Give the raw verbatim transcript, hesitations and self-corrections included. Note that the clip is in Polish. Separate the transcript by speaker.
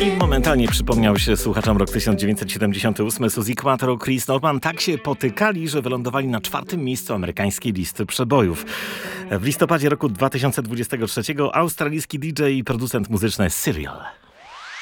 Speaker 1: I momentalnie przypomniał się słuchaczom rok tysiąc dziewięćset siedemdziesiąty ósmy. Suzy Quatro, Chris Norman tak się potykali, że wylądowali na czwartym miejscu amerykańskiej listy przebojów. W listopadzie roku dwa tysiące dwudziestego trzeciego australijski D J i producent muzyczny Serial.